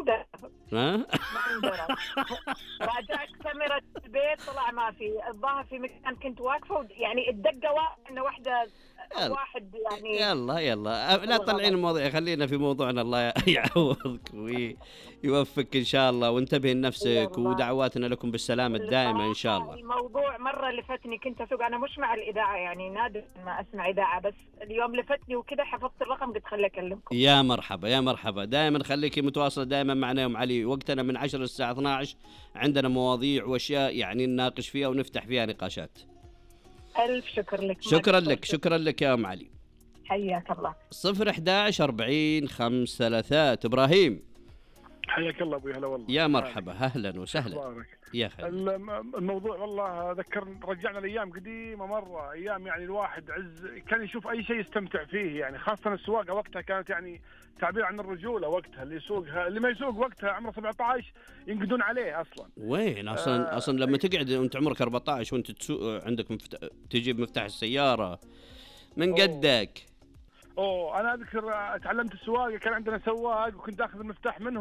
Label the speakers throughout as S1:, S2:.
S1: عندنا
S2: ها؟
S1: ما عندنا. راجعت كاميرا البيت طلع ما في، الظاهر في مكان كنت واقفة يعني الدقة واحدة إنه واحدة
S2: يلا
S1: واحد يعني
S2: يلا لا طلعين
S1: بالغلط.
S2: الموضوع، خلينا في موضوعنا. الله يعوضك ويوفقك إن شاء الله، وانتبه لنفسك،
S1: يلا.
S2: ودعواتنا لكم بالسلامة الدائمة إن شاء
S1: الصراحة
S2: الله.
S1: الموضوع مرة لفتني، كنت أسوق أنا مش مع الإذاعة يعني نادر ما أسمع إذاعة، بس اليوم لفتني وكذا حفظت الرقم قلت خلي أكلمكم.
S2: يا مرحبا يا مرحبا، دائما خليكي متواصلة دائما معنا يا أم علي. وقتنا من 10 للساعة 12 عندنا مواضيع وأشياء يعني نناقش فيها ونفتح فيها نقاشات.
S1: ألف شكر لك.
S2: شكرا لك يا أم علي.
S1: حياك الله.
S2: 011 40 5 إبراهيم.
S3: حياك الله ابوي. هلا والله.
S2: يا مرحبا اهلا وسهلا.
S3: أخبارك؟
S2: يا خير.
S3: الموضوع والله ذكرني، رجعنا لايام قديمه مره، ايام يعني الواحد عز كان يشوف اي شيء يستمتع فيه، يعني خاصه السواقه وقتها كانت يعني تعبير عن الرجوله وقتها. اللي يسوقها اللي ما يسوق وقتها عمره 17 ينقدون عليه اصلا.
S2: وين اصلا لما تقعد وانت عمرك 14 وانت تسوق عندك تجيب مفتاح السياره من قدك.
S3: انا اذكر تعلمت السواقه، كان عندنا سواق وكنت اخذ المفتاح منه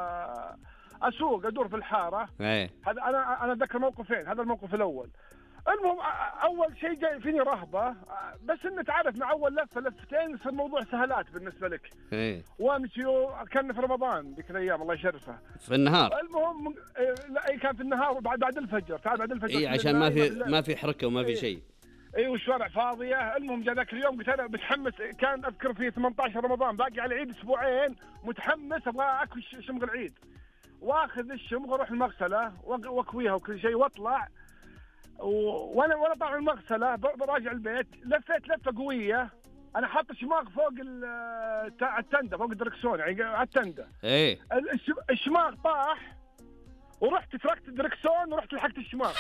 S3: واسوق ادور في الحاره.
S2: ايه
S3: هذا انا اتذكر موقفين، هذا الموقف الاول. المهم اول شيء جاي فيني رهبه، بس انك تعرف مع اول لفه لفتين يصير الموضوع سهلات بالنسبه لك.
S2: ايه
S3: وامشي، كان في رمضان ذيك الايام الله يشرفه.
S2: في النهار.
S3: المهم لا كان في النهار بعد الفجر، تعال بعد الفجر.
S2: اي عشان ما في حركه وما في شيء.
S3: اي والشوارع فاضيه. المهم جاء ذاك اليوم قلت انا متحمس، كان اذكر في 18 رمضان باقي على العيد اسبوعين، متحمس ابغى اكل شمغ العيد، واخذ الشمغ واروح المغسله واكويها وكل شيء واطلع. وانا طالع المغسله براجع البيت لفيت لفه قويه، انا حاط الشماغ فوق التنده، فوق الدركسون يعني على التنده.
S2: ايه
S3: الشماغ طاح ورحت تركت الدركسون ورحت لحقت الشماغ.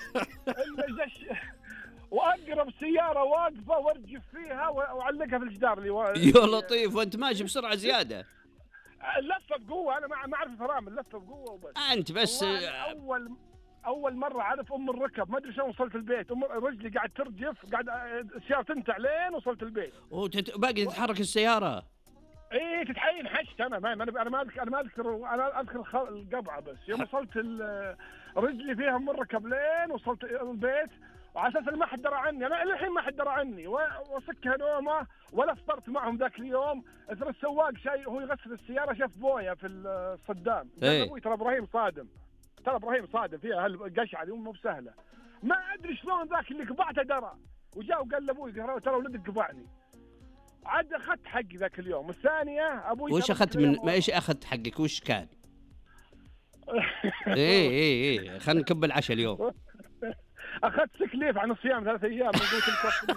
S3: واقرب سياره واقفه وارجف فيها واعلقها في الجدار اللي
S2: يا لطيف، وانت ماشي بسرعه زياده.
S3: اللفه بقوه، انا ما اعرف الفرامل، اللفه بقوه وبس.
S2: انت بس
S3: اول مره اعرف الركب، ما ادري شلون وصلت البيت، رجلي قاعد ترجف، قاعد السياره تنتع لين وصلت البيت.
S2: باقي تتحرك السياره.
S3: ايه تتحين حشت انا ما اذكر القبعه، بس يوم وصلت رجلي فيها الركب لين وصلت البيت، وعلى اساس ما حد درى عني، انا الحين ما حد درى عني، وصكها نومه ولا فطرت معهم ذاك اليوم. اثر السواق شيء هو يغسل السياره شاف بويه في الصدام، قال ابوي ترى ابراهيم صادم فيها هالقشعه دي مو بسهله. ما ادري شلون ذاك اللي قبعته درى، وجاء وقال لابوي ترى ولدك قبعني. عاد اخذت حقي ذاك اليوم. الثانيه ابوي
S2: وش اخذت ما ايش اخذت حقك وش كان؟ ايه خلينا نكب العشاء اليوم.
S3: اخذت سكليف عن الصيام 3 ايام من قلت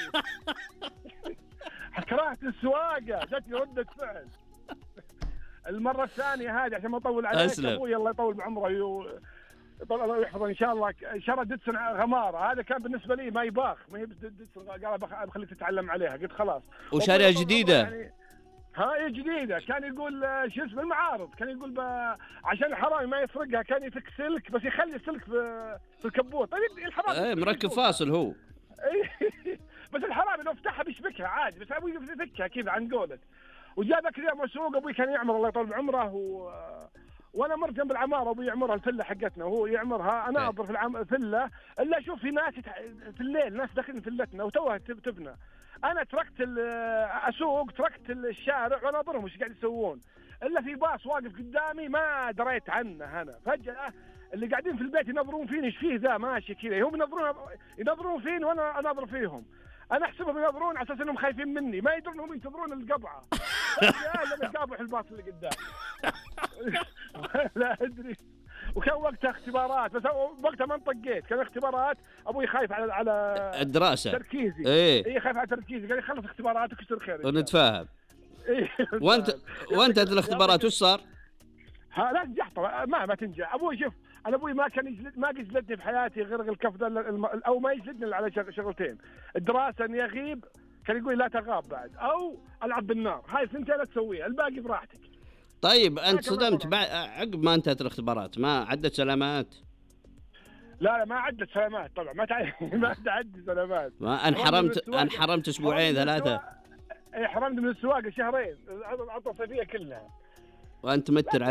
S3: كرهت السواقه، جاتني رده فعل. المره الثانيه هذه عشان ما اطول عليك، ابوي الله يطول بعمره الله يحفظه ان شاء الله، شرى ديتسون غماره. هذا كان بالنسبه لي ما يباخ، ما هي ديتسون، قال بخليك تتعلم عليها، قلت خلاص.
S2: وشاريها جديده
S3: يعني هاي جديده. كان يقول شو اسمه المعارض، كان يقول عشان الحرامي ما يسرقها كان يفك سلك، بس يخلي السلك في الكبوت. الحرامي
S2: مركب فاصل هو.
S3: بس الحرامي لو فتحها بيشبكها عادي، بس ابوي يفكها كذا عن قولك. وجاء ذاك اليوم اسوق، ابوي كان يعمر الله يطول بعمره، وانا مر جنب العماره، ابوي يعمرها الفله حقتنا وهو يعمرها، انا اضرب في الفله الا اشوف في ناس في الليل، ناس داخلين فلتنا وتوها تبنى. انا تركت الشارع وانا اضربهم ايش قاعد يسوون، الا في باص واقف قدامي ما دريت عنه. انا فجاه اللي قاعدين في البيت ينظرون فيني، ايش فيه ذا ماشي كذا، هم ينظرون فيني وانا اناظر فيهم. انا احسبهم ينظرون على اساس انهم خايفين مني، ما يدرون هم ينتظرون القبعه. انا قابح الباص اللي قدام. لا ادري. وكان وقتها اختبارات، بس وقتها ما انطقيت، كان اختبارات. ابوي خايف على
S2: الدراسه
S3: تركيزي.
S2: ايه
S3: خايف على تركيزي، قال لي خلص اختباراتك ويصير خير
S2: ونتفاهم. وانت الاختبارات وش صار؟
S3: لا نجحت ما تنجح. ابوي شوف، انا ابوي ما جلدني في حياتي غير الكف او ما يجلدني الا على شغلتين: الدراسه اني اغيب، كان يقول لا تغاب بعد، او العب بالنار. هاي الثنتين لا تسويها، الباقي براحتك.
S2: طيب انت صدمت عقب ما انتهت الاختبارات ما عدت سلامات؟
S3: لا ما عدت سلامات طبعا، ما تعدي سلامات.
S2: ما انحرمت اسبوعين 3.
S3: حرمت من السواقه شهرين، العطله الصيفيه كلها.
S2: وانت متر